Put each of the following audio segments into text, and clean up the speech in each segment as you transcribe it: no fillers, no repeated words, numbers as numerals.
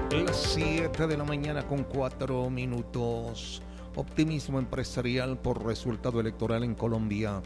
Las 7 de la mañana con 4 minutos. Optimismo empresarial por resultado electoral en Colombia.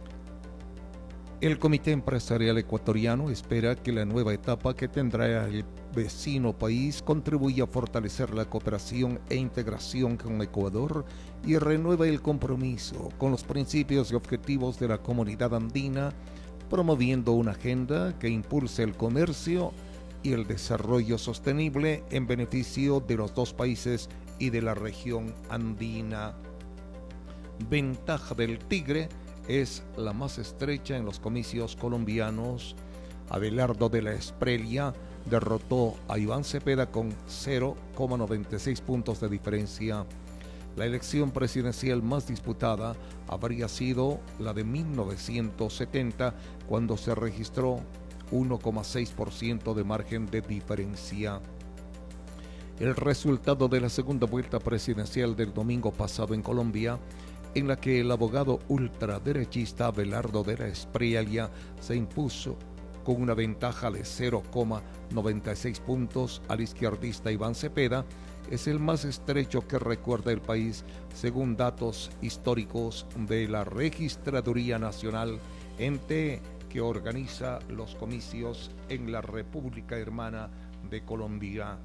El Comité Empresarial Ecuatoriano espera que la nueva etapa que tendrá el vecino país contribuya a fortalecer la cooperación e integración con Ecuador y renueve el compromiso con los principios y objetivos de la comunidad andina, promoviendo una agenda que impulse el comercio y el desarrollo sostenible en beneficio de los dos países y de la región andina. Ventaja del Tigre es la más estrecha en los comicios colombianos. Abelardo de la Espriella derrotó a Iván Cepeda con 0,96 puntos de diferencia. La elección presidencial más disputada habría sido la de 1970, cuando se registró 1,6% de margen de diferencia. El resultado de la segunda vuelta presidencial del domingo pasado en Colombia, en la que el abogado ultraderechista Abelardo de la Espriella se impuso con una ventaja de 0,96 puntos al izquierdista Iván Cepeda, es el más estrecho que recuerda el país, según datos históricos de la Registraduría Nacional, ente que organiza los comicios en la República Hermana de Colombia.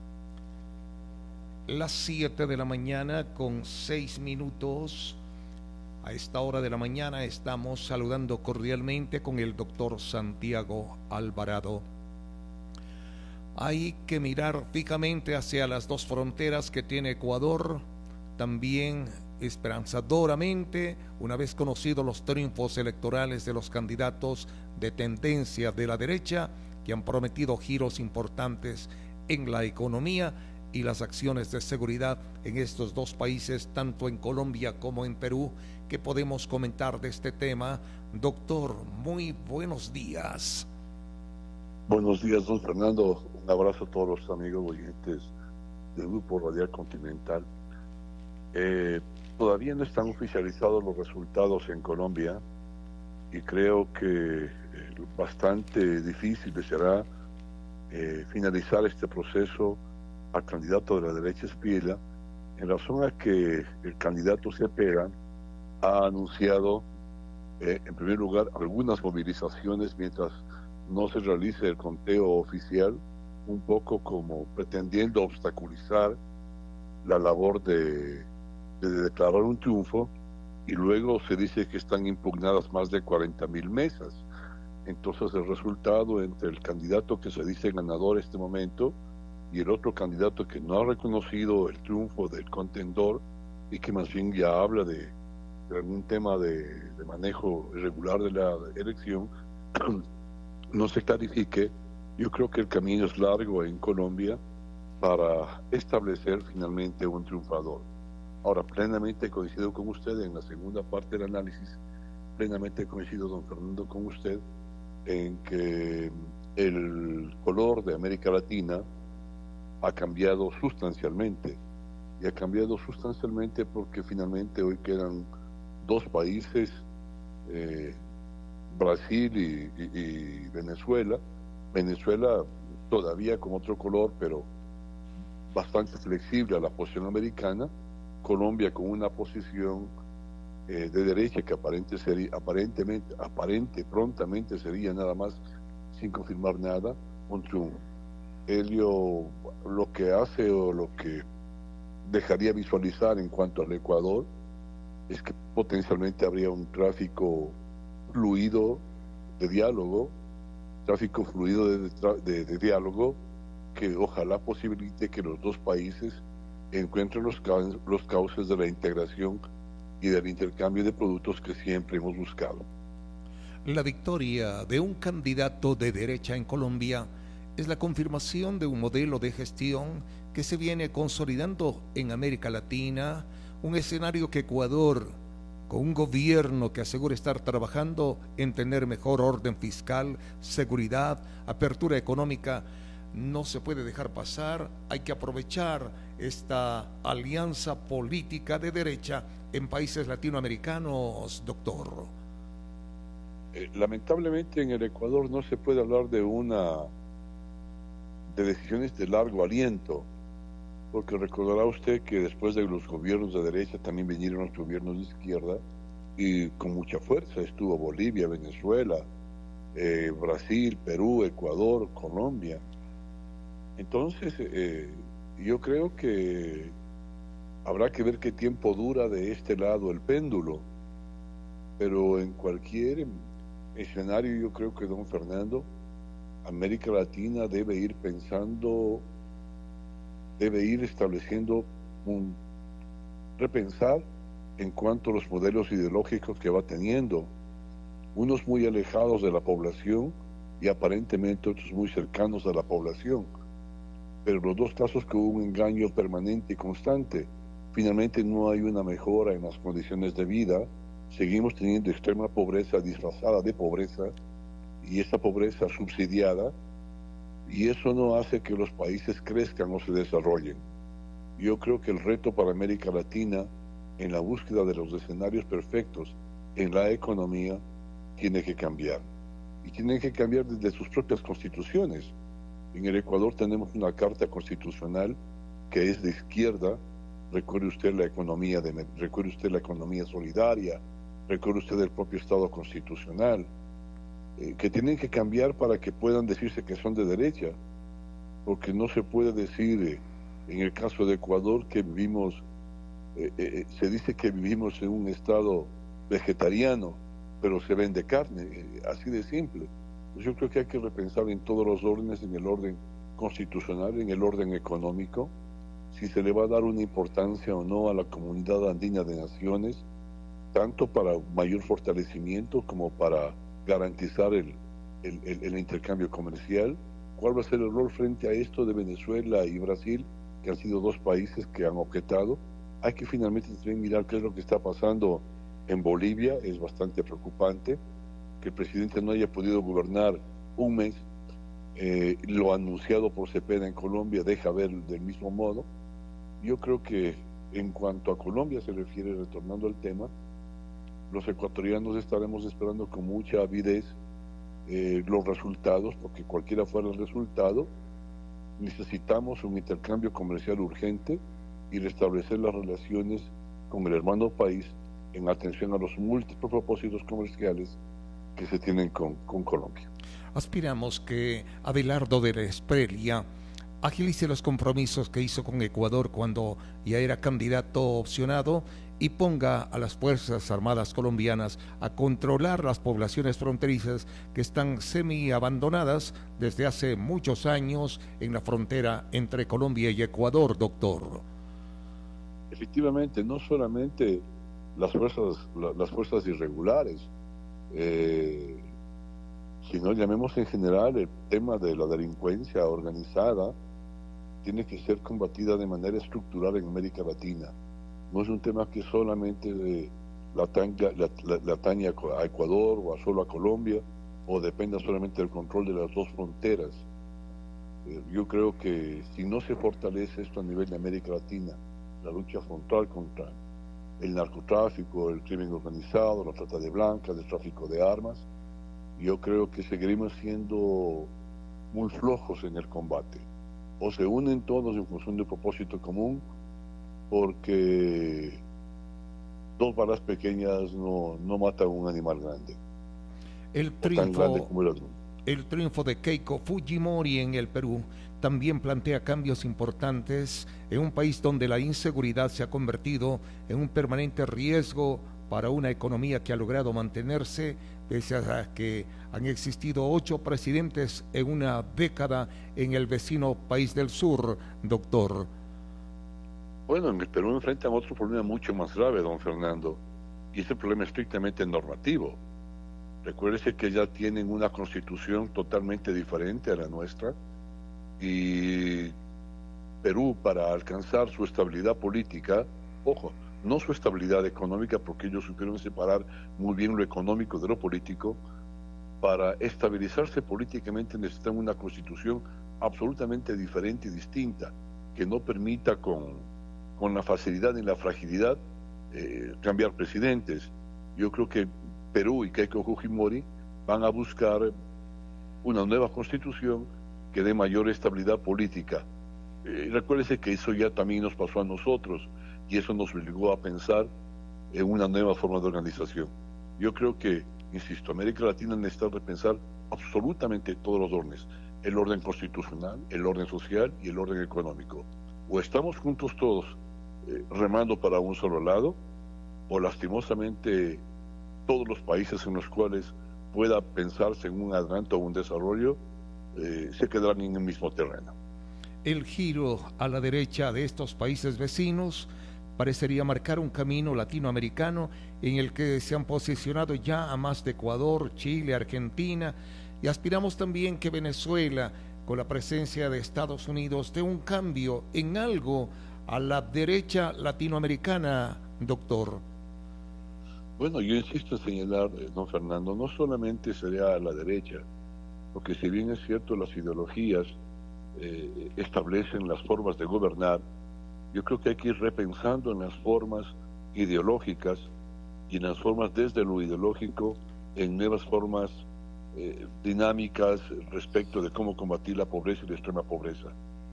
Las 7 de la mañana con 6 minutos. A esta hora de la mañana estamos saludando cordialmente con el doctor Santiago Alvarado. Hay que mirar fijamente hacia las dos fronteras que tiene Ecuador, también esperanzadoramente, una vez conocidos los triunfos electorales de los candidatos de tendencia de la derecha, que han prometido giros importantes en la economía y las acciones de seguridad en estos dos países, tanto en Colombia como en Perú. ¿Qué podemos comentar de este tema? Doctor, muy buenos días. Buenos días, don Fernando. Un abrazo a todos los amigos oyentes del Grupo Radial Continental. Todavía no están oficializados los resultados en Colombia y creo que bastante difícil será finalizar este proceso al candidato de la derecha Espriella, en razón a que el candidato Cepeda ha anunciado, en primer lugar, algunas movilizaciones mientras no se realice el conteo oficial, un poco como pretendiendo obstaculizar la labor de declarar un triunfo, y luego se dice que están impugnadas más de 40,000 mesas. Entonces el resultado entre el candidato que se dice ganador en este momento y el otro candidato que no ha reconocido el triunfo del contendor y que más bien ya habla de algún tema de manejo irregular de la elección, no se clarifique. Yo creo que el camino es largo en Colombia para establecer finalmente un triunfador. Ahora, plenamente coincido con usted en la segunda parte del análisis, plenamente coincido, don Fernando, con usted en que el color de América Latina ha cambiado sustancialmente, y ha cambiado sustancialmente porque finalmente hoy quedan dos países, Brasil y Venezuela. Venezuela todavía con otro color, pero bastante flexible a la posición americana. Colombia con una posición de derecha que prontamente sería, nada más, sin confirmar nada, un triunfo. Ello lo que hace, o lo que dejaría visualizar en cuanto al Ecuador, es que potencialmente habría un tráfico fluido de diálogo, diálogo que ojalá posibilite que los dos países encuentren los cauces de la integración y del intercambio de productos que siempre hemos buscado. La victoria de un candidato de derecha en Colombia es la confirmación de un modelo de gestión que se viene consolidando en América Latina, un escenario que Ecuador, con un gobierno que asegura estar trabajando en tener mejor orden fiscal, seguridad, apertura económica, no se puede dejar pasar. Hay que aprovechar esta alianza política de derecha en países latinoamericanos, doctor. Lamentablemente en el Ecuador no se puede hablar de ante decisiones de largo aliento, porque recordará usted que después de los gobiernos de derecha también vinieron los gobiernos de izquierda y con mucha fuerza estuvo Bolivia, Venezuela, Brasil, Perú, Ecuador, Colombia. Entonces, yo creo que habrá que ver qué tiempo dura de este lado el péndulo, pero en cualquier escenario yo creo que, don Fernando, América Latina debe ir pensando, debe ir estableciendo un repensar en cuanto a los modelos ideológicos que va teniendo, unos muy alejados de la población y aparentemente otros muy cercanos a la población, pero en los dos casos que hubo un engaño permanente y constante. Finalmente no hay una mejora en las condiciones de vida, seguimos teniendo extrema pobreza disfrazada de pobreza y esa pobreza subsidiada, y eso no hace que los países crezcan o se desarrollen. Yo creo que el reto para América Latina en la búsqueda de los escenarios perfectos en la economía tiene que cambiar, y tiene que cambiar desde sus propias constituciones. En el Ecuador tenemos una carta constitucional que es de izquierda. Recuerde usted la economía recuerde usted la economía solidaria, recuerde usted el propio Estado constitucional, que tienen que cambiar para que puedan decirse que son de derecha, porque no se puede decir, en el caso de Ecuador, que vivimos, se dice que vivimos en un Estado vegetariano, pero se vende carne, así de simple. Yo creo que hay que repensar en todos los órdenes, en el orden constitucional, en el orden económico, si se le va a dar una importancia o no a la Comunidad Andina de Naciones, tanto para mayor fortalecimiento como para garantizar el intercambio comercial. ¿Cuál va a ser el rol frente a esto de Venezuela y Brasil, que han sido dos países que han objetado? Hay que finalmente también mirar qué es lo que está pasando en Bolivia. Es bastante preocupante que el presidente no haya podido gobernar un mes. Lo anunciado por Cepeda en Colombia deja ver del mismo modo. Yo creo que en cuanto a Colombia se refiere, retornando al tema, los ecuatorianos estaremos esperando con mucha avidez los resultados, porque cualquiera fuera el resultado, necesitamos un intercambio comercial urgente y restablecer las relaciones con el hermano país en atención a los múltiples propósitos comerciales que se tienen con Colombia. Aspiramos que Abelardo de la Espriella agilice los compromisos que hizo con Ecuador cuando ya era candidato opcionado y ponga a las Fuerzas Armadas colombianas a controlar las poblaciones fronterizas que están semi-abandonadas desde hace muchos años en la frontera entre Colombia y Ecuador, doctor. Efectivamente, no solamente las fuerzas irregulares, sino llamemos en general el tema de la delincuencia organizada, tiene que ser combatida de manera estructural en América Latina. No es un tema que solamente la atañe a Ecuador o solo a Colombia, o dependa solamente del control de las dos fronteras. Yo creo que si no se fortalece esto a nivel de América Latina, la lucha frontal contra el narcotráfico, el crimen organizado, la trata de blancas, el tráfico de armas, yo creo que seguiremos siendo muy flojos en el combate. O se unen todos en función de un propósito común, porque dos balas pequeñas no matan a un animal grande. El triunfo de Keiko Fujimori en el Perú también plantea cambios importantes en un país donde la inseguridad se ha convertido en un permanente riesgo para una economía que ha logrado mantenerse pese a que han existido 8 presidentes en una década en el vecino país del sur, doctor. Bueno, en el Perú enfrentan otro problema mucho más grave, don Fernando, y ese problema es estrictamente normativo. Recuérdese que ya tienen una constitución totalmente diferente a la nuestra, y Perú, para alcanzar su estabilidad política, ojo, no su estabilidad económica, porque ellos supieron separar muy bien lo económico de lo político, para estabilizarse políticamente necesitan una constitución absolutamente diferente y distinta, que no permita con la facilidad y la fragilidad cambiar presidentes. Yo creo que Perú y Keiko Fujimori van a buscar una nueva constitución que dé mayor estabilidad política. Recuérdese que eso ya también nos pasó a nosotros y eso nos obligó a pensar en una nueva forma de organización. Yo creo que, insisto, América Latina necesita repensar absolutamente todos los órdenes, el orden constitucional, el orden social y el orden económico. O estamos juntos todos remando para un solo lado, o lastimosamente todos los países en los cuales pueda pensarse en un adelanto o un desarrollo se quedarán en el mismo terreno. El giro a la derecha de estos países vecinos parecería marcar un camino latinoamericano en el que se han posicionado ya a más de Ecuador, Chile, Argentina, y aspiramos también que Venezuela, con la presencia de Estados Unidos, dé un cambio en algo a la derecha latinoamericana, doctor. Bueno, yo insisto en señalar, don Fernando, no solamente sería a la derecha, porque si bien es cierto las ideologías establecen las formas de gobernar, yo creo que hay que ir repensando en las formas ideológicas y en las formas desde lo ideológico, en nuevas formas dinámicas respecto de cómo combatir la pobreza y la extrema pobreza.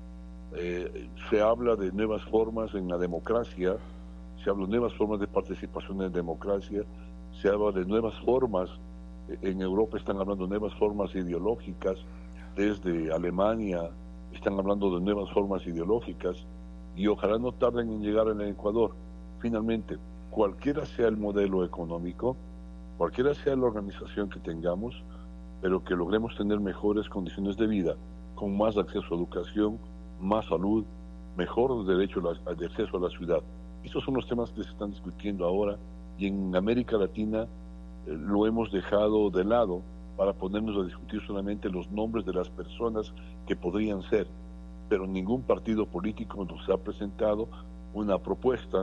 Se habla de nuevas formas en la democracia, se habla de nuevas formas de participación en democracia, se habla de nuevas formas, en Europa están hablando de nuevas formas ideológicas, desde Alemania están hablando de nuevas formas ideológicas, y ojalá no tarden en llegar al Ecuador. Finalmente, cualquiera sea el modelo económico, cualquiera sea la organización que tengamos, pero que logremos tener mejores condiciones de vida, con más acceso a educación, más salud, mejor derecho de acceso a la ciudad. Estos son los temas que se están discutiendo ahora, y en América Latina lo hemos dejado de lado para ponernos a discutir solamente los nombres de las personas que podrían ser, pero ningún partido político nos ha presentado una propuesta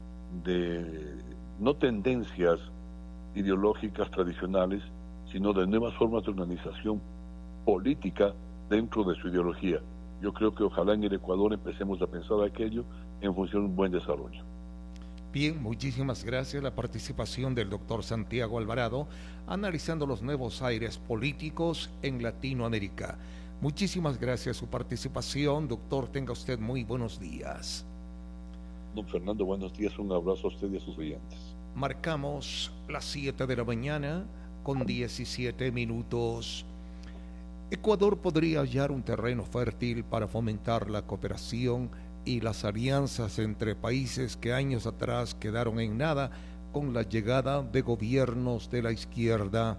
de no tendencias ideológicas tradicionales, sino de nuevas formas de organización política dentro de su ideología. Yo creo que ojalá en el Ecuador empecemos a pensar aquello en función de un buen desarrollo. Bien, muchísimas gracias. La participación del doctor Santiago Alvarado, analizando los nuevos aires políticos en Latinoamérica. Muchísimas gracias su participación, doctor. Tenga usted muy buenos días. Don Fernando, buenos días. Un abrazo a usted y a sus oyentes. Marcamos las 7 de la mañana con 17 minutos. Ecuador podría hallar un terreno fértil para fomentar la cooperación y las alianzas entre países que años atrás quedaron en nada con la llegada de gobiernos de la izquierda.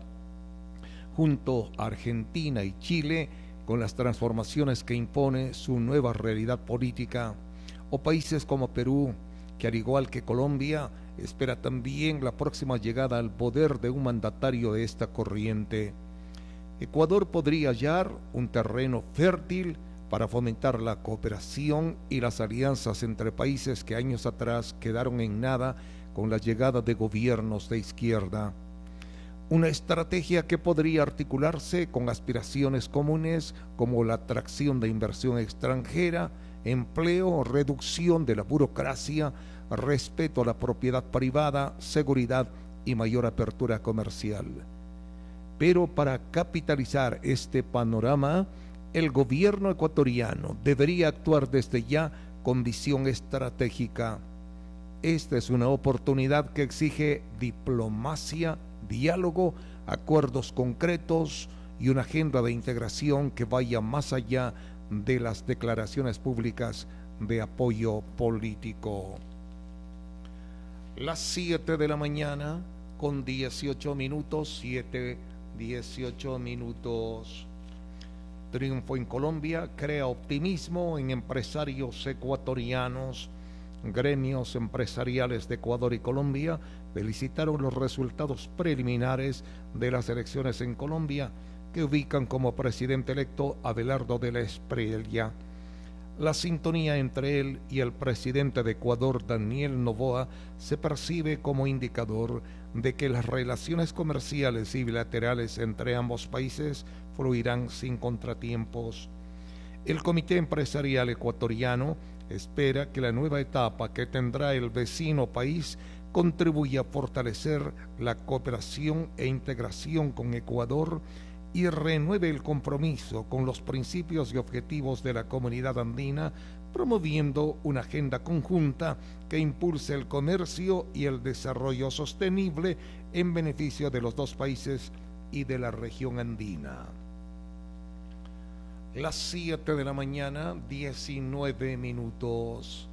Junto a Argentina y Chile, con las transformaciones que impone su nueva realidad política, o países como Perú, que al igual que Colombia, espera también la próxima llegada al poder de un mandatario de esta corriente. Ecuador podría hallar un terreno fértil para fomentar la cooperación y las alianzas entre países que años atrás quedaron en nada con la llegada de gobiernos de izquierda. Una estrategia que podría articularse con aspiraciones comunes como la atracción de inversión extranjera, empleo, reducción de la burocracia, respeto a la propiedad privada, seguridad y mayor apertura comercial. Pero para capitalizar este panorama, el gobierno ecuatoriano debería actuar desde ya con visión estratégica. Esta es una oportunidad que exige diplomacia, diálogo, acuerdos concretos y una agenda de integración que vaya más allá de las declaraciones públicas de apoyo político. Las 7 de la mañana con 18 minutos, 7:18 minutos. Triunfo en Colombia crea optimismo en empresarios ecuatorianos. Gremios empresariales de Ecuador y Colombia felicitaron los resultados preliminares de las elecciones en Colombia, que ubican como presidente electo a Abelardo de la Espriella. La sintonía entre él y el presidente de Ecuador, Daniel Noboa, se percibe como indicador de que las relaciones comerciales y bilaterales entre ambos países fluirán sin contratiempos. El Comité Empresarial Ecuatoriano espera que la nueva etapa que tendrá el vecino país contribuya a fortalecer la cooperación e integración con Ecuador y renueve el compromiso con los principios y objetivos de la Comunidad Andina, promoviendo una agenda conjunta que impulse el comercio y el desarrollo sostenible en beneficio de los dos países y de la región andina. Las 7 de la mañana, 19 minutos.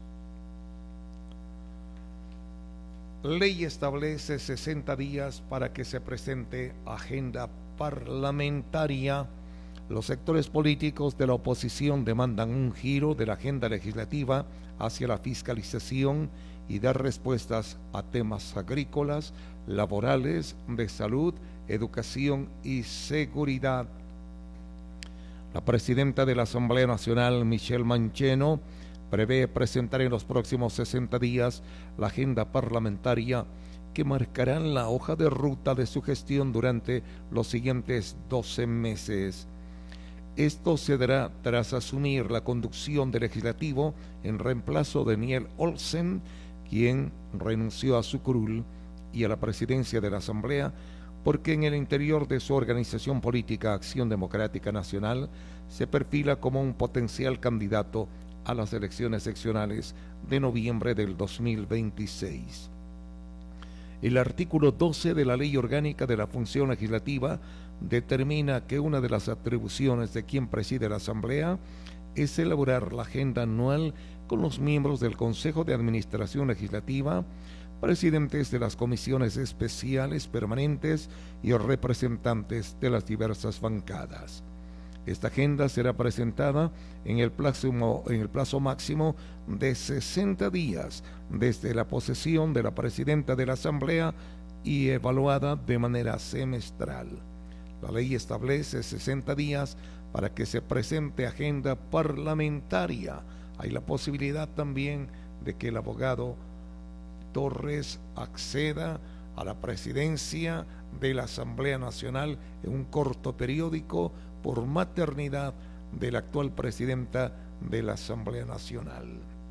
Ley establece 60 días para que se presente agenda parlamentaria. Los sectores políticos de la oposición demandan un giro de la agenda legislativa hacia la fiscalización y dar respuestas a temas agrícolas, laborales, de salud, educación y seguridad. La presidenta de la Asamblea Nacional, Michelle Mancheno, prevé presentar en los próximos 60 días la agenda parlamentaria que marcarán la hoja de ruta de su gestión durante los siguientes 12 meses. Esto se dará tras asumir la conducción del Legislativo en reemplazo de Niel Olsen, quien renunció a su curul y a la presidencia de la Asamblea, porque en el interior de su organización política Acción Democrática Nacional se perfila como un potencial candidato a las elecciones seccionales de noviembre del 2026. El artículo 12 de la Ley Orgánica de la Función Legislativa determina que una de las atribuciones de quien preside la Asamblea es elaborar la agenda anual con los miembros del Consejo de Administración Legislativa, presidentes de las comisiones especiales permanentes y representantes de las diversas bancadas. Esta agenda será presentada en el plazo máximo de 60 días desde la posesión de la presidenta de la Asamblea y evaluada de manera semestral. La ley establece 60 días para que se presente agenda parlamentaria. Hay la posibilidad también de que el abogado Torres acceda a la presidencia de la Asamblea Nacional en un corto periódico por maternidad de la actual presidenta de la Asamblea Nacional.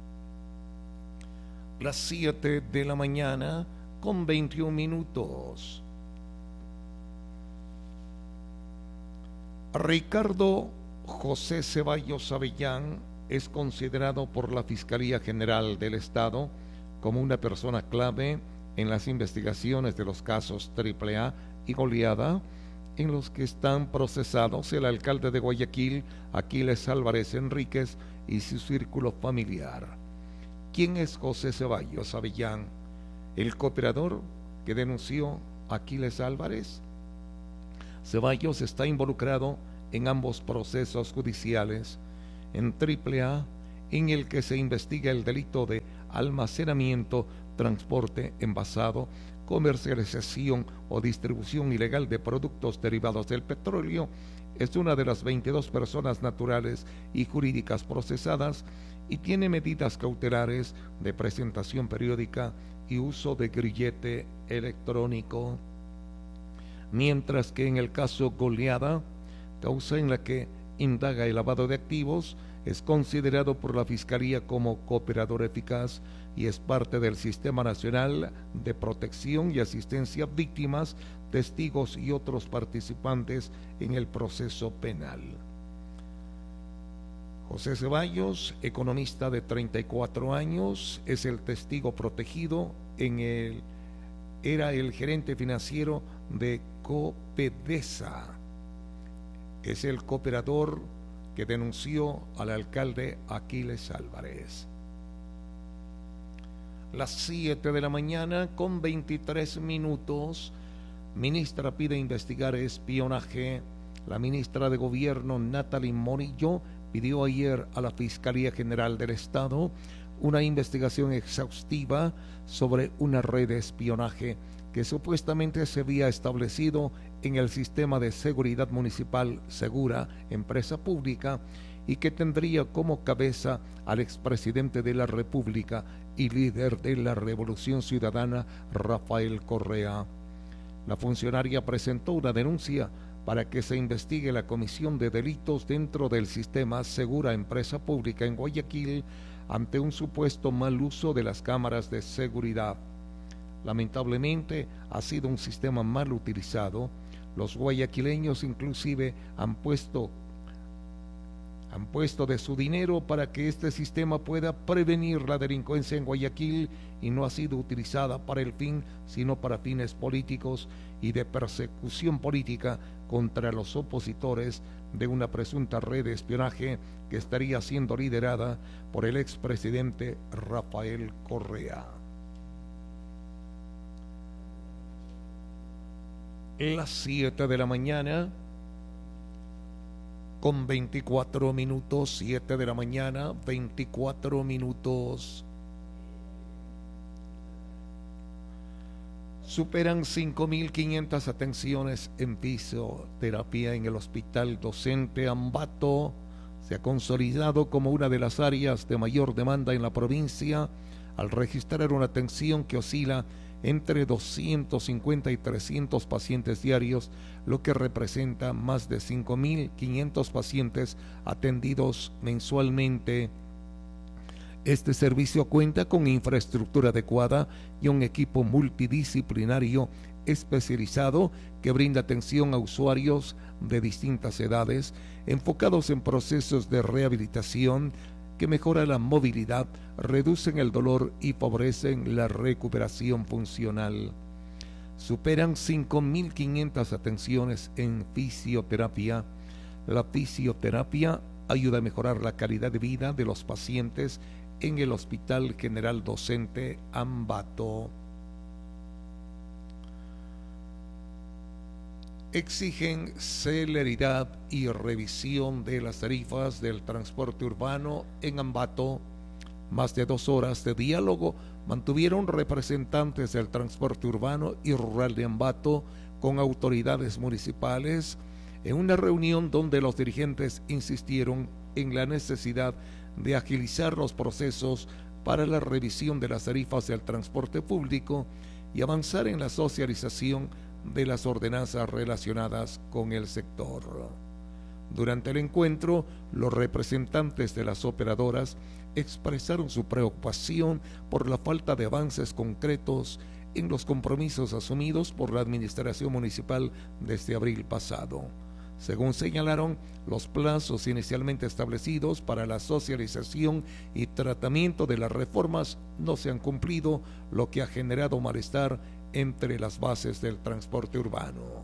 Las 7 de la mañana con 21 minutos. Ricardo José Ceballos Avellán es considerado por la Fiscalía General del Estado como una persona clave en las investigaciones de los casos AAA y Goleada, en los que están procesados el alcalde de Guayaquil, Aquiles Álvarez Enríquez, y su círculo familiar. ¿Quién es José Ceballos Avellán? ¿El cooperador que denunció a Aquiles Álvarez? Ceballos está involucrado en ambos procesos judiciales. En AAA, en el que se investiga el delito de almacenamiento, transporte, envasado, comercialización o distribución ilegal de productos derivados del petróleo, es una de las 22 personas naturales y jurídicas procesadas y tiene medidas cautelares de presentación periódica y uso de grillete electrónico. Mientras que en el caso Goleada, causa en la que indaga el lavado de activos, es considerado por la Fiscalía como cooperador eficaz y es parte del Sistema Nacional de Protección y Asistencia a Víctimas, Testigos y otros participantes en el proceso penal. José Ceballos, economista de 34 años, es el testigo protegido era el gerente financiero de Copedesa. Es el cooperador que denunció al alcalde Aquiles Álvarez. Las 7 de la mañana con 23 minutos. Ministra pide investigar espionaje. La ministra de Gobierno, Natalie Morillo, pidió ayer a la Fiscalía General del Estado una investigación exhaustiva sobre una red de espionaje que supuestamente se había establecido en el Sistema de Seguridad Municipal Segura, empresa pública, y que tendría como cabeza al expresidente de la República y líder de la Revolución Ciudadana, Rafael Correa. La funcionaria presentó una denuncia para que se investigue la comisión de delitos dentro del Sistema Segura, empresa pública en Guayaquil, ante un supuesto mal uso de las cámaras de seguridad. Lamentablemente ha sido un sistema mal utilizado, Los guayaquileños inclusive han puesto de su dinero para que este sistema pueda prevenir la delincuencia en Guayaquil y no ha sido utilizada para el fin, sino para fines políticos y de persecución política contra los opositores de una presunta red de espionaje que estaría siendo liderada por el expresidente Rafael Correa. Las 7 de la mañana con 24 minutos, 7 de la mañana, 24 minutos. Superan 5.500 atenciones en fisioterapia en el Hospital Docente Ambato. Se ha consolidado como una de las áreas de mayor demanda en la provincia al registrar una atención que oscila entre 250 y 300 pacientes diarios, lo que representa más de 5.500 pacientes atendidos mensualmente. Este servicio cuenta con infraestructura adecuada y un equipo multidisciplinario especializado que brinda atención a usuarios de distintas edades, enfocados en procesos de rehabilitación que mejoran la movilidad, reducen el dolor y favorecen la recuperación funcional. Superan 5.500 atenciones en fisioterapia. La fisioterapia ayuda a mejorar la calidad de vida de los pacientes en el Hospital General Docente Ambato. Exigen celeridad y revisión de las tarifas del transporte urbano en Ambato. Más de 2 horas de diálogo mantuvieron representantes del transporte urbano y rural de Ambato con autoridades municipales en una reunión donde los dirigentes insistieron en la necesidad de agilizar los procesos para la revisión de las tarifas del transporte público y avanzar en la socialización de las ordenanzas relacionadas con el sector. Durante el encuentro, los representantes de las operadoras expresaron su preocupación por la falta de avances concretos en los compromisos asumidos por la administración municipal desde abril pasado. Según señalaron, los plazos inicialmente establecidos para la socialización y tratamiento de las reformas no se han cumplido, lo que ha generado malestar entre las bases del transporte urbano.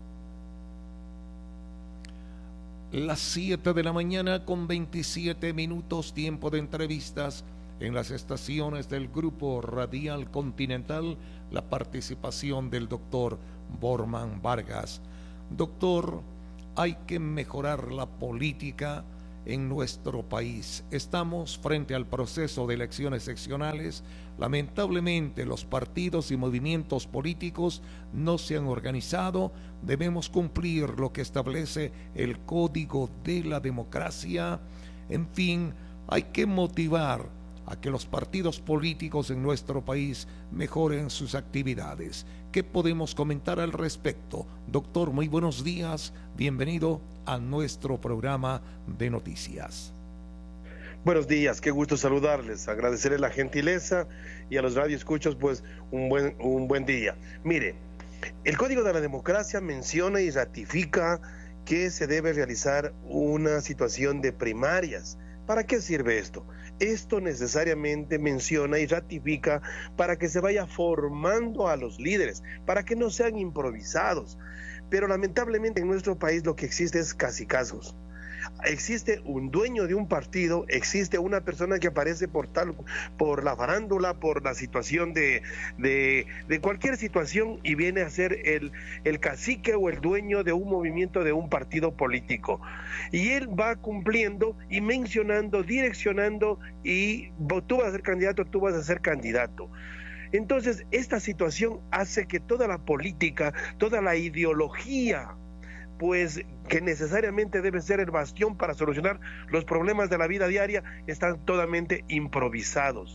Las 7 de la mañana con 27 minutos, tiempo de entrevistas en las estaciones del Grupo Radial Continental, la participación del doctor Borman Vargas. Doctor, hay que mejorar la política en nuestro país. Estamos frente al proceso de elecciones seccionales. Lamentablemente, los partidos y movimientos políticos no se han organizado. Debemos cumplir lo que establece el Código de la Democracia. En fin, hay que motivar a que los partidos políticos en nuestro país mejoren sus actividades. ¿Qué podemos comentar al respecto? Doctor, muy buenos días. Bienvenido a nuestro programa de noticias. Buenos días, qué gusto saludarles, agradecerles la gentileza y a los radioescuchos pues un buen día. Mire, el Código de la Democracia menciona y ratifica que se debe realizar una situación de primarias. ¿Para qué sirve esto? Esto necesariamente menciona y ratifica para que se vaya formando a los líderes, para que no sean improvisados. Pero lamentablemente en nuestro país lo que existe es cacicazgos. Existe un dueño de un partido, existe una persona que aparece por la farándula, por la situación de cualquier situación y viene a ser el cacique o el dueño de un movimiento de un partido político. Y él va cumpliendo y mencionando, direccionando y tú vas a ser candidato, tú vas a ser candidato. Entonces, esta situación hace que toda la política, toda la ideología, pues que necesariamente debe ser el bastión para solucionar los problemas de la vida diaria, están totalmente improvisados.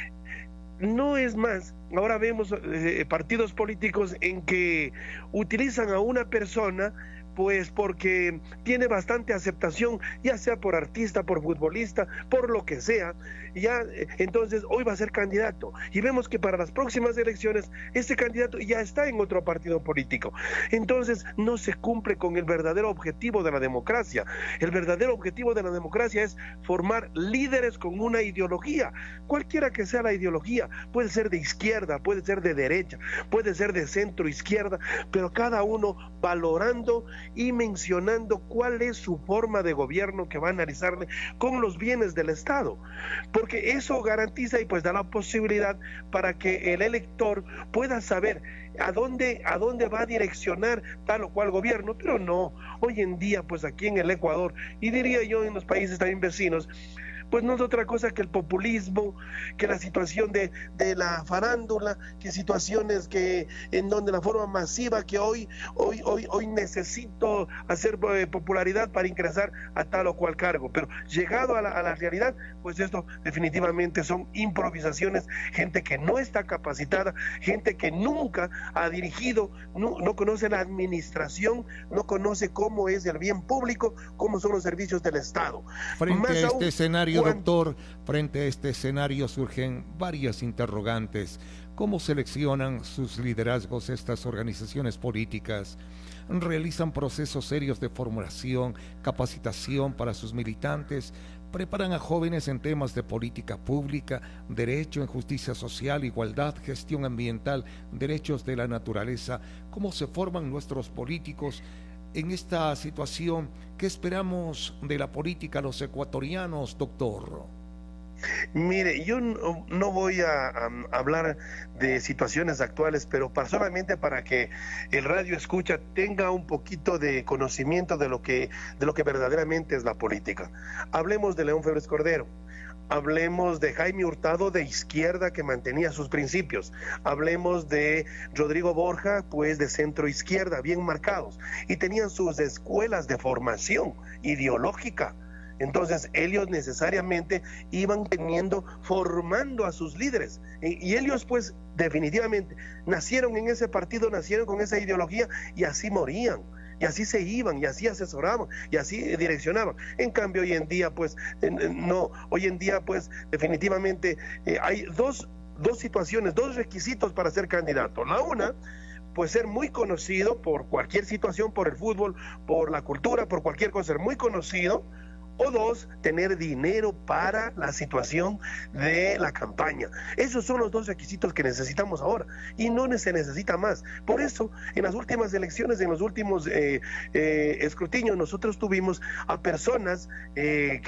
No es más, ahora vemos partidos políticos en que utilizan a una persona pues porque tiene bastante aceptación, ya sea por artista, por futbolista, por lo que sea, ya entonces hoy va a ser candidato, y vemos que para las próximas elecciones este candidato ya está en otro partido político. Entonces no se cumple con el verdadero objetivo de la democracia. El verdadero objetivo de la democracia es formar líderes con una ideología, cualquiera que sea la ideología, puede ser de izquierda, puede ser de derecha, puede ser de centro izquierda, pero cada uno valorando y mencionando cuál es su forma de gobierno que va a analizarle con los bienes del Estado, porque eso garantiza y pues da la posibilidad para que el elector pueda saber a dónde va a direccionar tal o cual gobierno. Pero no, hoy en día pues aquí en el Ecuador, y diría yo en los países también vecinos, pues no es otra cosa que el populismo, que la situación de la farándula, que situaciones que en donde la forma masiva que hoy necesito hacer popularidad para ingresar a tal o cual cargo. Pero llegado a la realidad, pues esto definitivamente son improvisaciones, gente que no está capacitada, gente que nunca ha dirigido, no conoce la administración, no conoce cómo es el bien público, cómo son los servicios del Estado. Frente a este escenario, doctor, frente a este escenario surgen varias interrogantes. ¿Cómo seleccionan sus liderazgos estas organizaciones políticas? ¿Realizan procesos serios de formación, capacitación para sus militantes? ¿Preparan a jóvenes en temas de política pública, derecho en justicia social, igualdad, gestión ambiental, derechos de la naturaleza? ¿Cómo se forman nuestros políticos en esta situación? ¿Qué esperamos de la política los ecuatorianos, doctor? Mire, yo no voy a hablar de situaciones actuales, pero solamente para que el radio escucha tenga un poquito de conocimiento de lo que verdaderamente es la política. Hablemos de León Febres Cordero. Hablemos de Jaime Hurtado, de izquierda, que mantenía sus principios. Hablemos de Rodrigo Borja, pues de centro izquierda, bien marcados, y tenían sus escuelas de formación ideológica. Entonces ellos necesariamente iban formando a sus líderes, y ellos pues definitivamente nacieron en ese partido, nacieron con esa ideología, y así morían, y así se iban, y así asesoraban, y así direccionaban. En cambio hoy en día pues no, hoy en día pues definitivamente hay dos situaciones, dos requisitos para ser candidato. La una, pues ser muy conocido por cualquier situación, por el fútbol, por la cultura, por cualquier cosa, ser muy conocido. O dos, tener dinero para la situación de la campaña. Esos son los dos requisitos que necesitamos ahora, y no se necesita más. Por eso, en las últimas elecciones, en los últimos escrutinios, nosotros tuvimos a personas que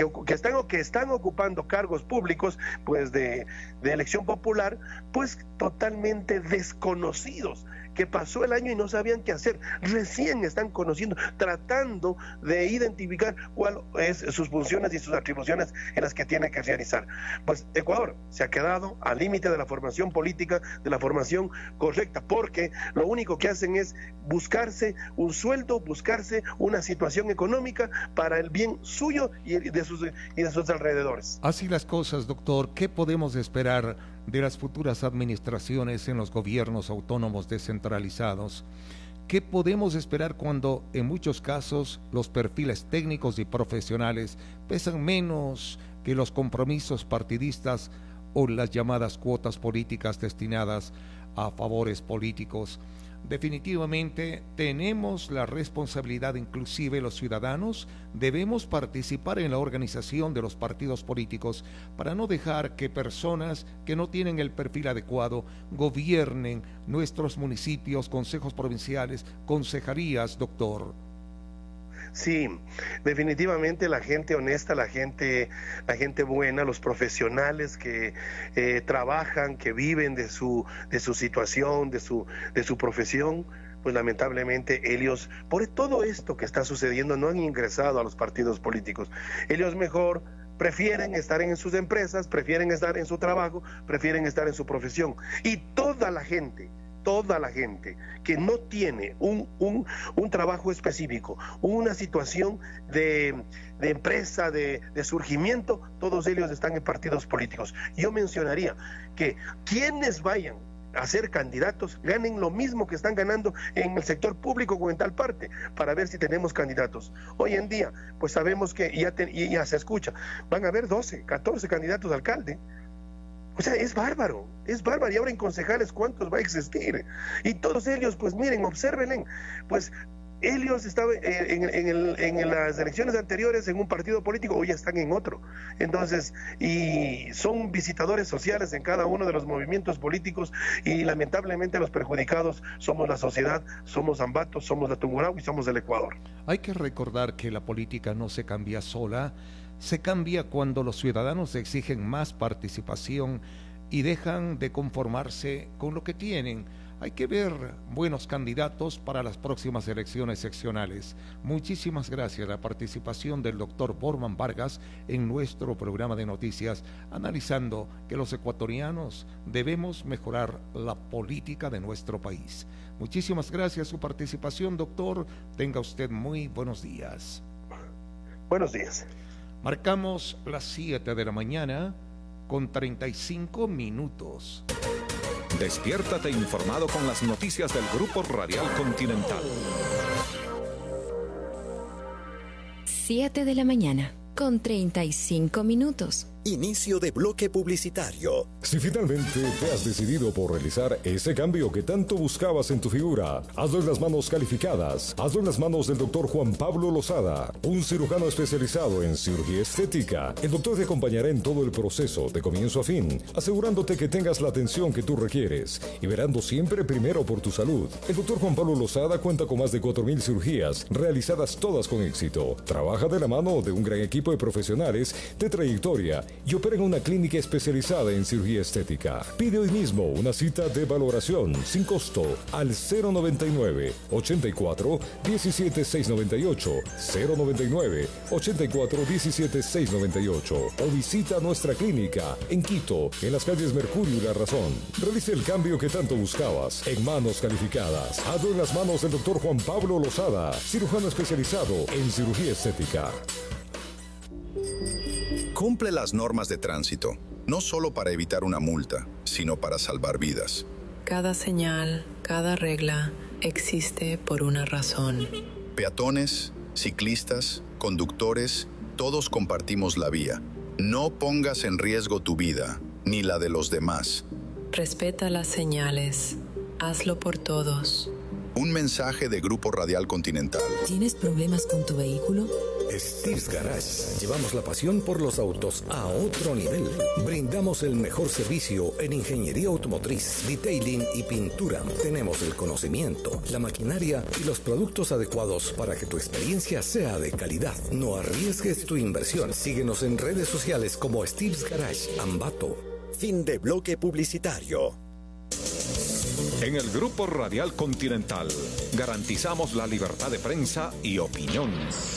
están ocupando cargos públicos, pues de elección popular, pues totalmente desconocidos, que pasó el año y no sabían qué hacer. Recién están conociendo, tratando de identificar cuál es sus funciones y sus atribuciones en las que tiene que realizar. Pues Ecuador se ha quedado al límite de la formación política, de la formación correcta, porque lo único que hacen es buscarse un sueldo, buscarse una situación económica para el bien suyo y de sus alrededores. Así las cosas, doctor. ¿Qué podemos esperar de las futuras administraciones en los gobiernos autónomos descentralizados? ¿Qué podemos esperar cuando en muchos casos los perfiles técnicos y profesionales pesan menos que los compromisos partidistas o las llamadas cuotas políticas destinadas a favores políticos? Definitivamente tenemos la responsabilidad, inclusive los ciudadanos, debemos participar en la organización de los partidos políticos para no dejar que personas que no tienen el perfil adecuado gobiernen nuestros municipios, consejos provinciales, concejalías, doctor. Sí, definitivamente la gente honesta, la gente buena, los profesionales que trabajan, que viven de su situación, de su profesión, pues lamentablemente ellos, por todo esto que está sucediendo, no han ingresado a los partidos políticos. Ellos mejor prefieren estar en sus empresas, prefieren estar en su trabajo, prefieren estar en su profesión. Y toda la gente que no tiene un trabajo específico, una situación de empresa, de surgimiento, todos ellos están en partidos políticos. Yo mencionaría que quienes vayan a ser candidatos ganen lo mismo que están ganando en el sector público o en tal parte, para ver si tenemos candidatos. Hoy en día, pues sabemos que ya se escucha, van a haber 12, 14 candidatos a alcalde. O sea, es bárbaro. Y ahora en concejales, ¿cuántos va a existir? Y todos ellos, pues miren, obsérvenle, pues ellos estaban en las elecciones anteriores en un partido político, hoy están en otro. Entonces, y son visitadores sociales en cada uno de los movimientos políticos, y lamentablemente los perjudicados somos la sociedad, somos Ambato, somos la Tungurahua y somos el Ecuador. Hay que recordar que la política no se cambia sola, se cambia cuando los ciudadanos exigen más participación y dejan de conformarse con lo que tienen. Hay que ver buenos candidatos para las próximas elecciones seccionales. Muchísimas gracias a la participación del doctor Borman Vargas en nuestro programa de noticias, analizando que los ecuatorianos debemos mejorar la política de nuestro país. Muchísimas gracias a su participación, doctor. Tenga usted muy buenos días. Buenos días. Marcamos las 7 de la mañana con 35 minutos. Despiértate informado con las noticias del Grupo Radial Continental. 7 de la mañana con 35 minutos. Inicio de bloque publicitario. Si finalmente te has decidido por realizar ese cambio que tanto buscabas en tu figura, hazlo en las manos calificadas. Hazlo en las manos del doctor Juan Pablo Lozada, un cirujano especializado en cirugía estética. El doctor te acompañará en todo el proceso, de comienzo a fin, asegurándote que tengas la atención que tú requieres y verando siempre primero por tu salud. El doctor Juan Pablo Lozada cuenta con más de 4.000 cirugías, realizadas todas con éxito. Trabaja de la mano de un gran equipo de profesionales de trayectoria y opera en una clínica especializada en cirugía estética. Pide hoy mismo una cita de valoración sin costo al 099 84 17 698, 099 84 17 698, o visita nuestra clínica en Quito, en las calles Mercurio y La Razón. Realice el cambio que tanto buscabas en manos calificadas. Hazlo en las manos del doctor Juan Pablo Lozada, cirujano especializado en cirugía estética. Cumple las normas de tránsito, no solo para evitar una multa, sino para salvar vidas. Cada señal, cada regla existe por una razón. Peatones, ciclistas, conductores, todos compartimos la vía. No pongas en riesgo tu vida, ni la de los demás. Respeta las señales. Hazlo por todos. Un mensaje de Grupo Radial Continental. ¿Tienes problemas con tu vehículo? Steve's Garage. Llevamos la pasión por los autos a otro nivel. Brindamos el mejor servicio en ingeniería automotriz, detailing y pintura. Tenemos el conocimiento, la maquinaria y los productos adecuados para que tu experiencia sea de calidad. No arriesgues tu inversión. Síguenos en redes sociales como Steve's Garage Ambato. Fin de bloque publicitario. En el Grupo Radial Continental garantizamos la libertad de prensa y opinión.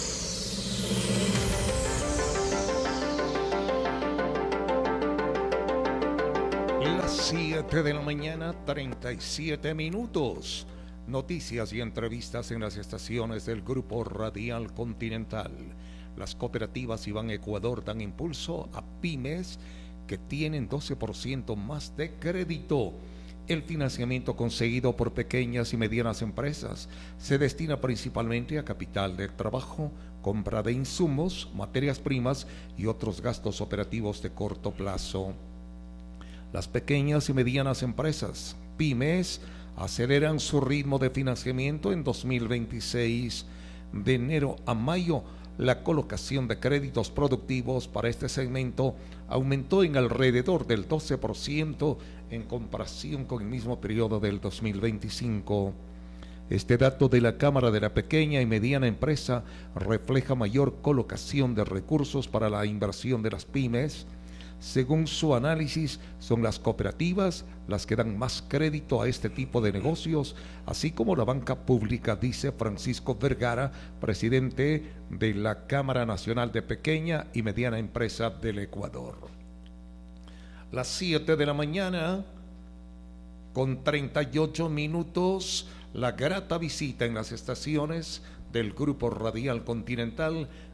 Las 7 de la mañana, 37 minutos. Noticias y entrevistas en las estaciones del Grupo Radial Continental. Las cooperativas Iván Ecuador dan impulso a pymes que tienen 12% más de crédito. El financiamiento conseguido por pequeñas y medianas empresas se destina principalmente a capital de trabajo, compra de insumos, materias primas y otros gastos operativos de corto plazo. Las pequeñas y medianas empresas, pymes, aceleran su ritmo de financiamiento en 2026. De enero a mayo, la colocación de créditos productivos para este segmento aumentó en alrededor del 12% en comparación con el mismo periodo del 2025. Este dato de la Cámara de la Pequeña y Mediana Empresa refleja mayor colocación de recursos para la inversión de las pymes. Según su análisis, son las cooperativas las que dan más crédito a este tipo de negocios, así como la banca pública, dice Francisco Vergara, presidente de la Cámara Nacional de Pequeña y Mediana Empresa del Ecuador. Las 7 de la mañana, con 38 minutos, la grata visita en las estaciones del Grupo Radial Continental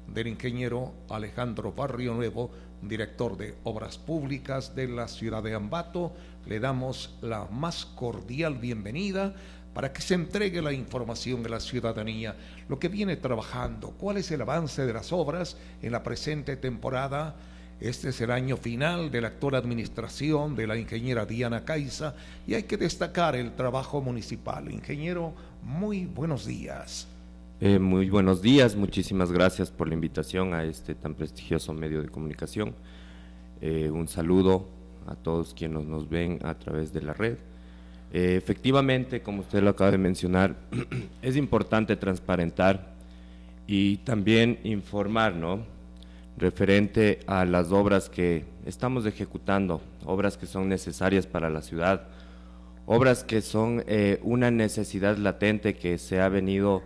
del ingeniero Alejandro Barrio Nuevo, director de Obras Públicas de la ciudad de Ambato. Le damos la más cordial bienvenida para que se entregue la información a la ciudadanía, lo que viene trabajando, cuál es el avance de las obras en la presente temporada. Este es el año final de la actual administración de la ingeniera Diana Caiza y hay que destacar el trabajo municipal. Ingeniero, muy buenos días. Muy buenos días, muchísimas gracias por la invitación a este tan prestigioso medio de comunicación. Un saludo a todos quienes nos ven a través de la red. Efectivamente, como usted lo acaba de mencionar, es importante transparentar y también informar, ¿no?, referente a las obras que estamos ejecutando, obras que son necesarias para la ciudad, obras que son una necesidad latente que se ha venido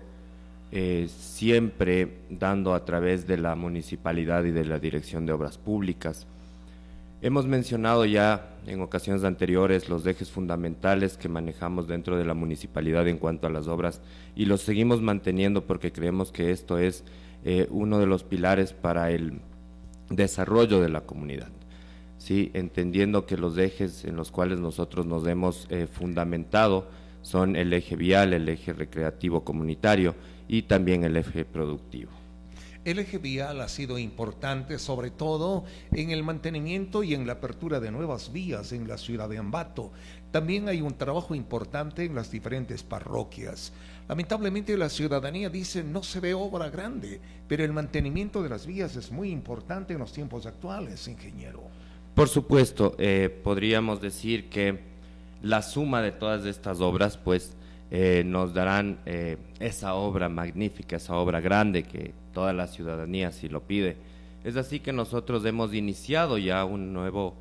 siempre dando a través de la municipalidad y de la Dirección de Obras Públicas. Hemos mencionado ya en ocasiones anteriores los ejes fundamentales que manejamos dentro de la municipalidad en cuanto a las obras y los seguimos manteniendo porque creemos que esto es uno de los pilares para el desarrollo de la comunidad, ¿sí? Entendiendo que los ejes en los cuales nosotros nos hemos fundamentado son el eje vial, el eje recreativo comunitario y también el eje productivo. El eje vial ha sido importante, sobre todo en el mantenimiento y en la apertura de nuevas vías en la ciudad de Ambato. También hay un trabajo importante en las diferentes parroquias. Lamentablemente la ciudadanía dice no se ve obra grande, pero el mantenimiento de las vías es muy importante en los tiempos actuales, ingeniero. Por supuesto, podríamos decir que la suma de todas estas obras, pues, nos darán esa obra magnífica, esa obra grande que toda la ciudadanía sí lo pide. Es así que nosotros hemos iniciado ya un nuevo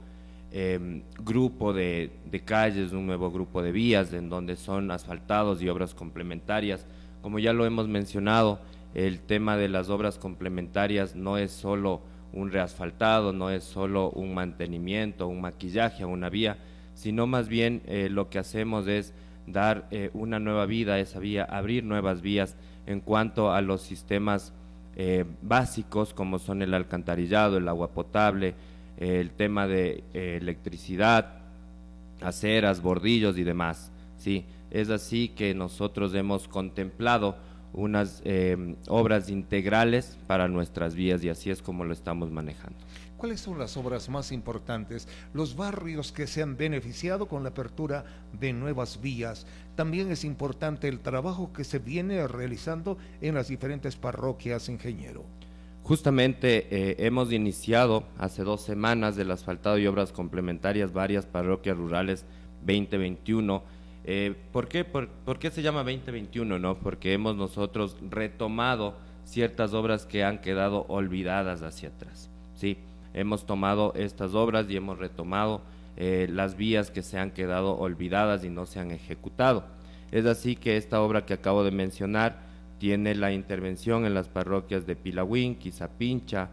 grupo de calles, un nuevo grupo de vías en donde son asfaltados y obras complementarias. Como ya lo hemos mencionado, el tema de las obras complementarias no es solo un reasfaltado, no es solo un mantenimiento, un maquillaje a una vía, sino más bien lo que hacemos es dar una nueva vida a esa vía, abrir nuevas vías en cuanto a los sistemas básicos como son el alcantarillado, el agua potable, el tema de electricidad, aceras, bordillos y demás, ¿sí? Es así que nosotros hemos contemplado unas obras integrales para nuestras vías y así es como lo estamos manejando. ¿Cuáles son las obras más importantes? Los barrios que se han beneficiado con la apertura de nuevas vías. También es importante el trabajo que se viene realizando en las diferentes parroquias, ingeniero. Justamente hemos iniciado hace 2 semanas del asfaltado y obras complementarias varias parroquias rurales 2021. ¿Por qué se llama 2021? ¿No? Porque hemos nosotros retomado ciertas obras que han quedado olvidadas hacia atrás, ¿sí? Hemos tomado estas obras y hemos retomado las vías que se han quedado olvidadas y no se han ejecutado. Es así que esta obra que acabo de mencionar tiene la intervención en las parroquias de Pilahuín, Quizapincha,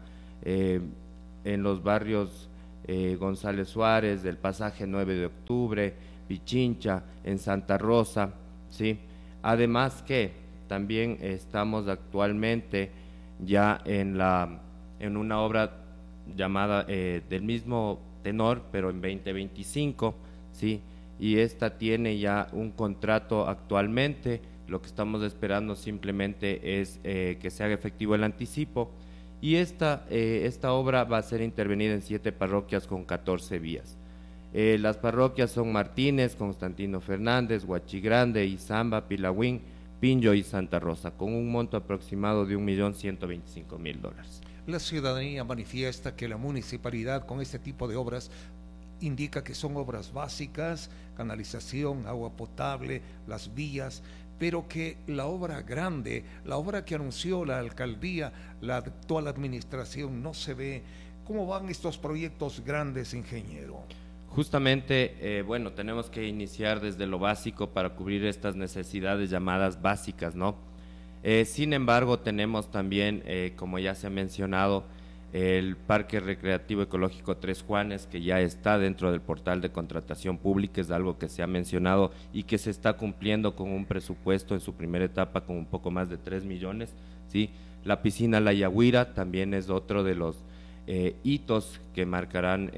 en los barrios González Suárez, del pasaje 9 de octubre, Pichincha, en Santa Rosa, ¿sí? Además que también estamos actualmente ya en una obra llamada del mismo tenor, pero en 2025, ¿sí? Y esta tiene ya un contrato actualmente. Lo que estamos esperando simplemente es que se haga efectivo el anticipo y esta obra va a ser intervenida en 7 parroquias con 14 vías. Las parroquias son Martínez, Constantino Fernández, Huachigrande, Izamba, Pilahuín, Pinjo y Santa Rosa, con un monto aproximado de $1.125.000. La ciudadanía manifiesta que la municipalidad con este tipo de obras indica que son obras básicas, canalización, agua potable, las vías, pero que la obra grande, la obra que anunció la alcaldía, la actual administración, no se ve. ¿Cómo van estos proyectos grandes, ingeniero? Justamente, bueno, tenemos que iniciar desde lo básico para cubrir estas necesidades llamadas básicas, ¿no? Sin embargo, tenemos también, como ya se ha mencionado, el Parque Recreativo Ecológico Tres Juanes, que ya está dentro del portal de contratación pública, es algo que se ha mencionado y que se está cumpliendo con un presupuesto en su primera etapa con un poco más de 3 millones, ¿sí? La piscina La Yaguira también es otro de los hitos que marcarán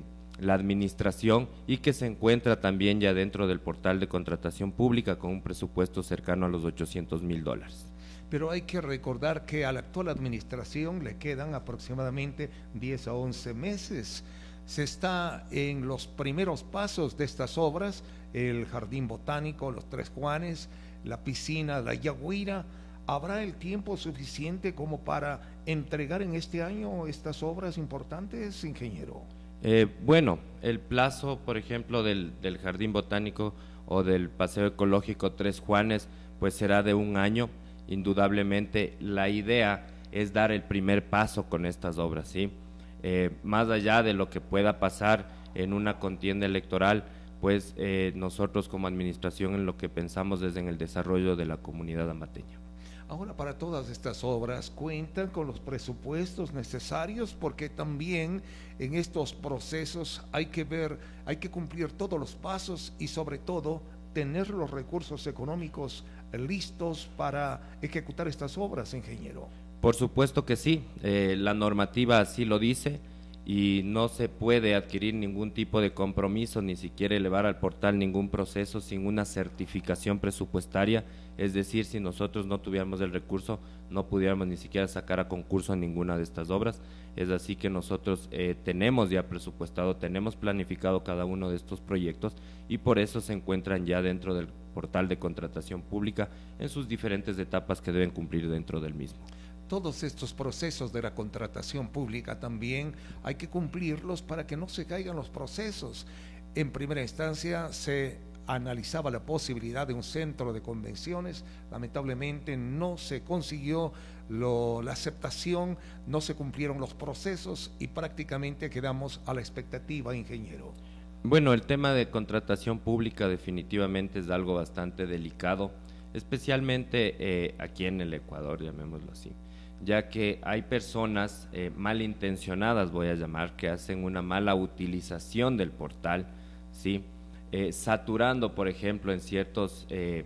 la administración y que se encuentra también ya dentro del portal de contratación pública con un presupuesto cercano a los $800,000. Pero hay que recordar que a la actual administración le quedan aproximadamente 10 a 11 meses. Se está en los primeros pasos de estas obras, el Jardín Botánico, los Tres Juanes, la piscina La Yaguira. ¿Habrá el tiempo suficiente como para entregar en este año estas obras importantes, ingeniero? Bueno, el plazo, por ejemplo, del Jardín Botánico o del Paseo Ecológico Tres Juanes, pues será de un año. Indudablemente la idea es dar el primer paso con estas obras, ¿sí? Más allá de lo que pueda pasar en una contienda electoral, pues nosotros como administración en lo que pensamos es en el desarrollo de la comunidad ambateña. Ahora, para todas estas obras, ¿cuentan con los presupuestos necesarios? Porque también en estos procesos hay que cumplir todos los pasos y sobre todo tener los recursos económicos listos para ejecutar estas obras, ingeniero. Por supuesto que sí, la normativa así lo dice y no se puede adquirir ningún tipo de compromiso, ni siquiera elevar al portal ningún proceso sin una certificación presupuestaria, es decir, si nosotros no tuviéramos el recurso, no pudiéramos ni siquiera sacar a concurso ninguna de estas obras. Es así que nosotros tenemos ya presupuestado, tenemos planificado cada uno de estos proyectos y por eso se encuentran ya dentro del portal de contratación pública en sus diferentes etapas que deben cumplir dentro del mismo. Todos estos procesos de la contratación pública también hay que cumplirlos para que no se caigan los procesos. En primera instancia se analizaba la posibilidad de un centro de convenciones, lamentablemente no se consiguió la aceptación, no se cumplieron los procesos y prácticamente quedamos a la expectativa, ingeniero. Bueno, el tema de contratación pública definitivamente es algo bastante delicado, especialmente aquí en el Ecuador, llamémoslo así, ya que hay personas malintencionadas, voy a llamar, que hacen una mala utilización del portal, ¿sí? Saturando, por ejemplo, en ciertas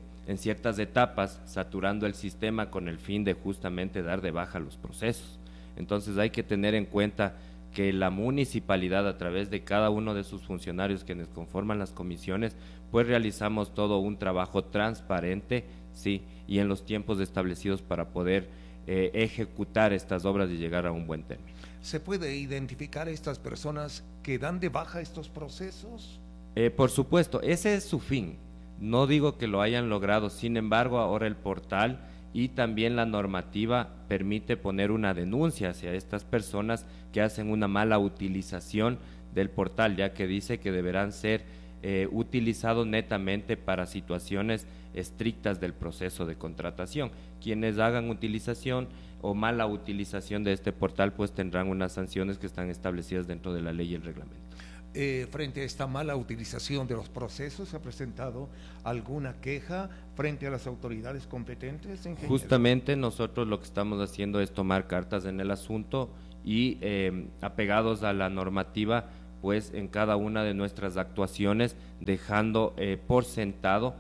etapas, saturando el sistema con el fin de justamente dar de baja los procesos. Entonces hay que tener en cuenta que la municipalidad, a través de cada uno de sus funcionarios quienes conforman las comisiones, pues realizamos todo un trabajo transparente, ¿sí? Y en los tiempos establecidos para poder ejecutar estas obras y llegar a un buen término. ¿Se puede identificar a estas personas que dan de baja estos procesos? Por supuesto, ese es su fin. No digo que lo hayan logrado, sin embargo, ahora el portal y también la normativa permite poner una denuncia hacia estas personas que hacen una mala utilización del portal, ya que dice que deberán ser utilizados netamente para situaciones estrictas del proceso de contratación. Quienes hagan utilización o mala utilización de este portal pues tendrán unas sanciones que están establecidas dentro de la ley y el reglamento. Frente a esta mala utilización de los procesos, ¿se ha presentado alguna queja frente a las autoridades competentes, ingeniero? Justamente nosotros lo que estamos haciendo es tomar cartas en el asunto y apegados a la normativa, pues en cada una de nuestras actuaciones dejando por sentado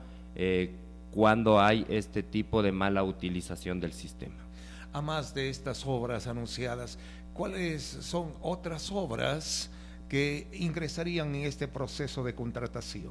cuando hay este tipo de mala utilización del sistema. A más de estas obras anunciadas, ¿cuáles son otras obras que ingresarían en este proceso de contratación?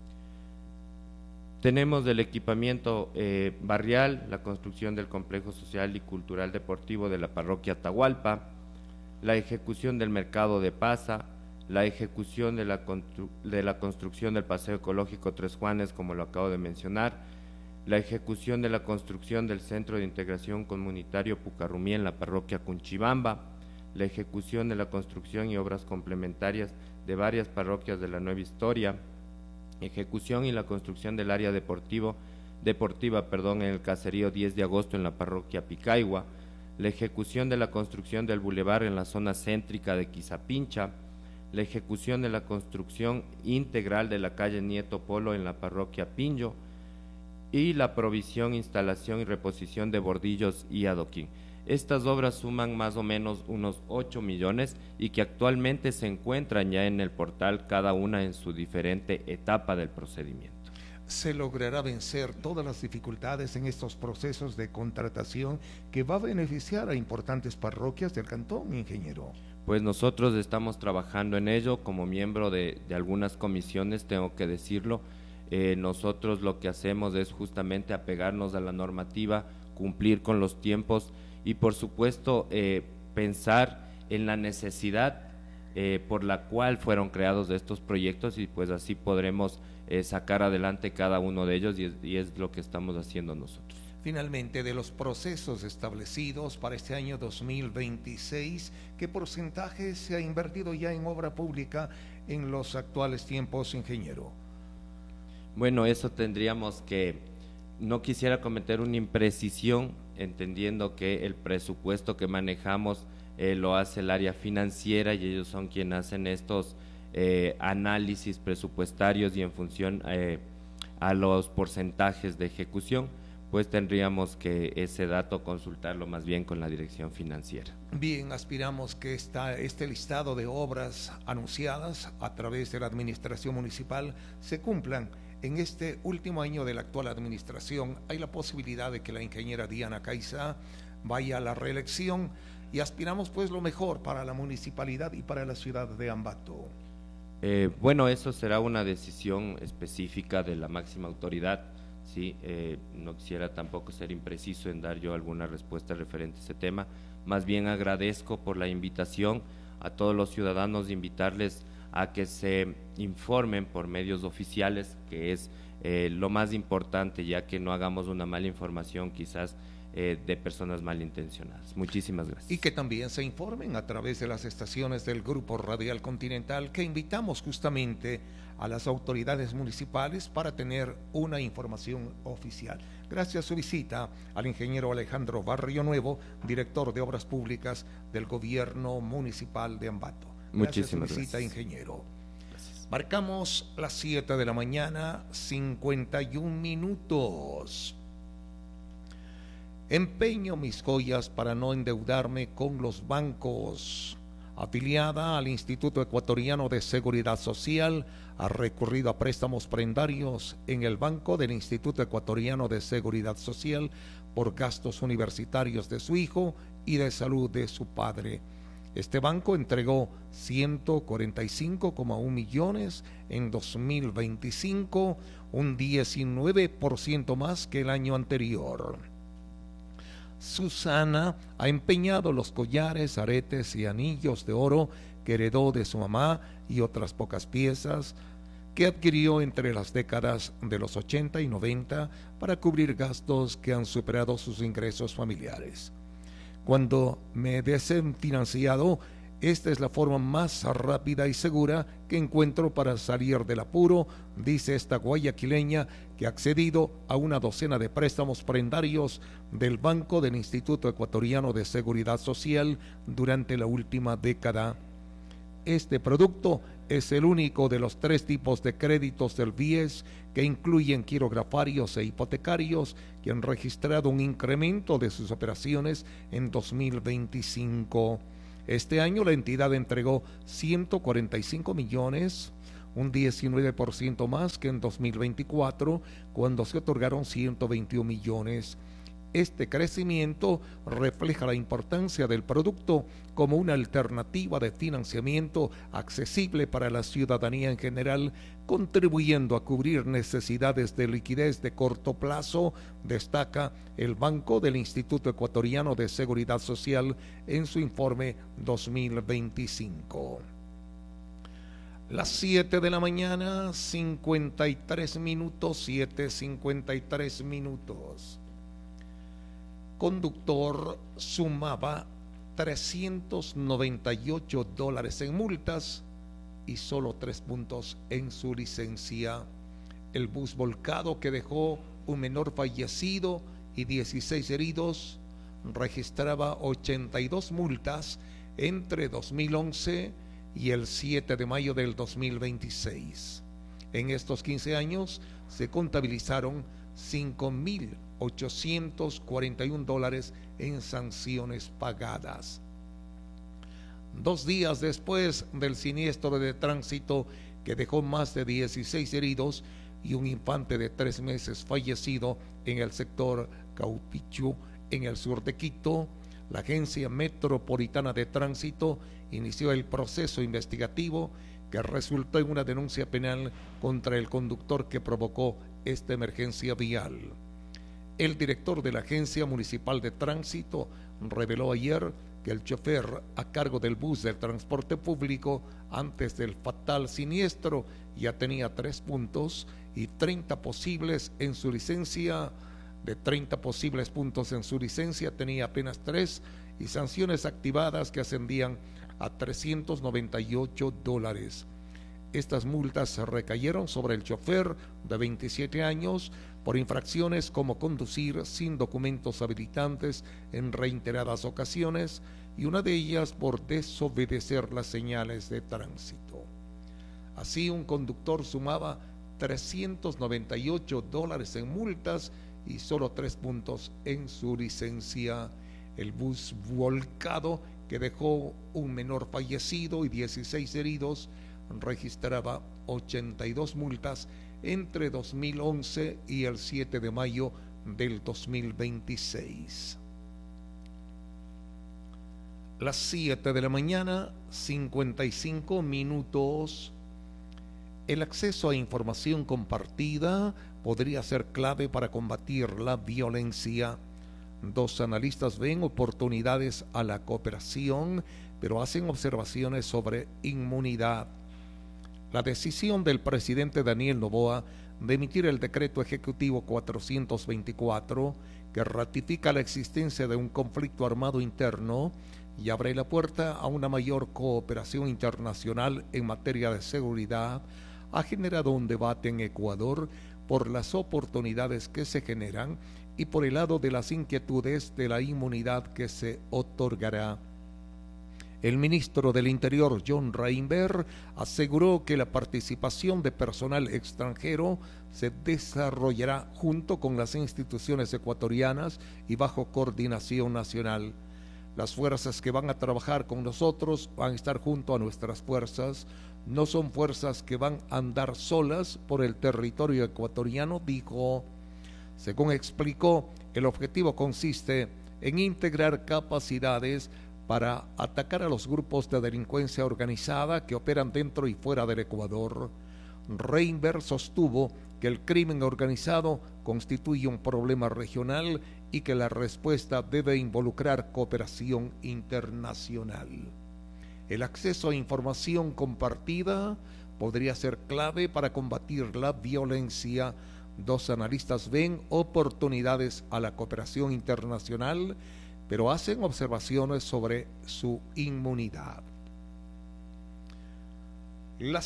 Tenemos el equipamiento barrial, la construcción del complejo social y cultural deportivo de la parroquia Atahualpa, la ejecución del mercado de Paza, la ejecución de la construcción del paseo ecológico Tres Juanes, como lo acabo de mencionar, la ejecución de la construcción del centro de integración comunitario Pucarrumí en la parroquia Cunchibamba, la ejecución de la construcción y obras complementarias de varias parroquias de la Nueva Historia, ejecución y la construcción del área deportiva en el caserío 10 de agosto en la parroquia Picaigua, la ejecución de la construcción del bulevar en la zona céntrica de Quizapincha, la ejecución de la construcción integral de la calle Nieto Polo en la parroquia Pinjo y la provisión, instalación y reposición de bordillos y adoquín. Estas obras suman más o menos unos 8 millones y que actualmente se encuentran ya en el portal, cada una en su diferente etapa del procedimiento. se logrará vencer todas las dificultades en estos procesos de contratación que va a beneficiar a importantes parroquias del cantón, ingeniero? Pues nosotros estamos trabajando en ello como miembro de algunas comisiones, tengo que decirlo. Nosotros lo que hacemos es justamente apegarnos a la normativa, cumplir con los tiempos y por supuesto pensar en la necesidad por la cual fueron creados estos proyectos y pues así podremos sacar adelante cada uno de ellos y es lo que estamos haciendo nosotros. Finalmente, de los procesos establecidos para este año 2026, ¿qué porcentaje se ha invertido ya en obra pública en los actuales tiempos, ingeniero? Bueno, eso tendríamos que, no quisiera cometer una imprecisión, entendiendo que el presupuesto que manejamos lo hace el área financiera y ellos son quienes hacen estos análisis presupuestarios y en función a los porcentajes de ejecución, pues tendríamos que ese dato consultarlo más bien con la dirección financiera. Bien, aspiramos que este listado de obras anunciadas a través de la administración municipal se cumplan. En este último año de la actual administración hay la posibilidad de que la ingeniera Diana Caiza vaya a la reelección y aspiramos pues lo mejor para la municipalidad y para la ciudad de Ambato. Bueno, eso será una decisión específica de la máxima autoridad. Sí, no quisiera tampoco ser impreciso en dar yo alguna respuesta referente a ese tema. Más bien agradezco por la invitación a todos los ciudadanos, invitarles a que se informen por medios oficiales, que es lo más importante, ya que no hagamos una mala información quizás de personas malintencionadas. Muchísimas gracias. Y que también se informen a través de las estaciones del Grupo Radial Continental, que invitamos justamente a las autoridades municipales para tener una información oficial. Gracias a su visita al ingeniero Alejandro Barrio Nuevo, director de Obras Públicas del Gobierno Municipal de Ambato. Muchísimas gracias. Visita, gracias, ingeniero. Gracias. Marcamos las 7 de la mañana, 51 minutos. Empeño mis joyas para no endeudarme con los bancos. Afiliada al Instituto Ecuatoriano de Seguridad Social, ha recurrido a préstamos prendarios en el banco del Instituto Ecuatoriano de Seguridad Social por gastos universitarios de su hijo y de salud de su padre. Este banco entregó 145,1 millones en 2025, un 19% más que el año anterior. Susana ha empeñado los collares, aretes y anillos de oro que heredó de su mamá y otras pocas piezas que adquirió entre las décadas de los 80 y 90 para cubrir gastos que han superado sus ingresos familiares. Cuando me he desfinanciado, esta es la forma más rápida y segura que encuentro para salir del apuro, dice esta guayaquileña que ha accedido a una docena de préstamos prendarios del Banco del Instituto Ecuatoriano de Seguridad Social durante la última década. Este producto es el único de los 3 tipos de créditos del BIES que incluyen quirografarios e hipotecarios que han registrado un incremento de sus operaciones en 2025. Este año la entidad entregó 145 millones, un 19% más que en 2024, cuando se otorgaron 121 millones. Este crecimiento refleja la importancia del producto como una alternativa de financiamiento accesible para la ciudadanía en general, contribuyendo a cubrir necesidades de liquidez de corto plazo, destaca el Banco del Instituto Ecuatoriano de Seguridad Social en su informe 2025. Las 7 de la mañana, 53 minutos, 7:53 minutos. Conductor sumaba $398 en multas y solo 3 puntos en su licencia. El bus volcado que dejó un menor fallecido y 16 heridos registraba 82 multas entre 2011 y el 7 de mayo del 2026. En estos 15 años se contabilizaron $5,841 en sanciones pagadas. 2 días después del siniestro de tránsito que dejó más de 16 heridos, y un infante de 3 meses fallecido en el sector Caupichú, en el sur de Quito. La Agencia Metropolitana de Tránsito inició el proceso investigativo que resultó en una denuncia penal contra el conductor que provocó esta emergencia vial. El director de la Agencia Municipal de Tránsito reveló ayer que el chofer a cargo del bus del transporte público antes del fatal siniestro ya tenía 3 puntos y 30 posibles en su licencia. De 30 posibles puntos en su licencia tenía apenas 3 y sanciones activadas que ascendían a $398. Estas multas recayeron sobre el chofer de 27 años por infracciones como conducir sin documentos habilitantes en reiteradas ocasiones y una de ellas por desobedecer las señales de tránsito. Así, un conductor sumaba $398 en multas y solo 3 puntos en su licencia. El bus volcado, que dejó un menor fallecido y 16 heridos, registraba 82 multas entre 2011 y el 7 de mayo del 2026. Las 7 de la mañana, 55 minutos. El acceso a información compartida podría ser clave para combatir la violencia. 2 analistas ven oportunidades a la cooperación, pero hacen observaciones sobre inmunidad. La decisión del presidente Daniel Noboa de emitir el decreto ejecutivo 424, que ratifica la existencia de un conflicto armado interno y abre la puerta a una mayor cooperación internacional en materia de seguridad, ha generado un debate en Ecuador por las oportunidades que se generan y por el lado de las inquietudes de la inmunidad que se otorgará. El ministro del Interior, John Reinberg, aseguró que la participación de personal extranjero se desarrollará junto con las instituciones ecuatorianas y bajo coordinación nacional. Las fuerzas que van a trabajar con nosotros van a estar junto a nuestras fuerzas. No son fuerzas que van a andar solas por el territorio ecuatoriano, dijo. Según explicó, el objetivo consiste en integrar capacidades para atacar a los grupos de delincuencia organizada que operan dentro y fuera del Ecuador. Reinberg sostuvo que el crimen organizado constituye un problema regional y que la respuesta debe involucrar cooperación internacional. El acceso a información compartida podría ser clave para combatir la violencia. 2 analistas ven oportunidades a la cooperación internacional, pero hacen observaciones sobre su inmunidad. Las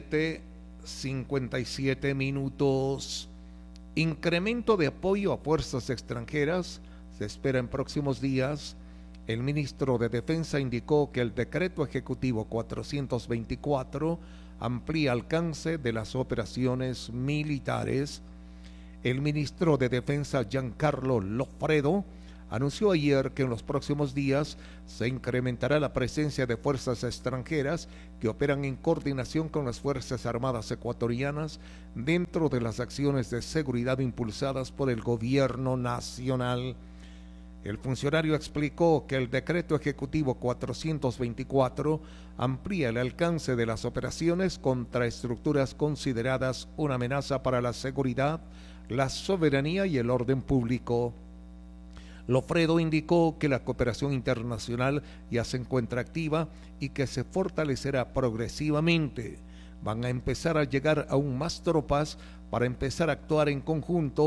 7:57 minutos. Incremento de apoyo a fuerzas extranjeras se espera en próximos días. El ministro de Defensa indicó que el decreto ejecutivo 424 amplía alcance de las operaciones militares. El ministro de Defensa, Giancarlo Lofredo, anunció ayer que en los próximos días se incrementará la presencia de fuerzas extranjeras que operan en coordinación con las Fuerzas Armadas ecuatorianas dentro de las acciones de seguridad impulsadas por el gobierno nacional. El funcionario explicó que el decreto ejecutivo 424 amplía el alcance de las operaciones contra estructuras consideradas una amenaza para la seguridad, la soberanía y el orden público. Lofredo indicó que la cooperación internacional ya se encuentra activa y que se fortalecerá progresivamente. Van a empezar a llegar aún más tropas para empezar a actuar en conjunto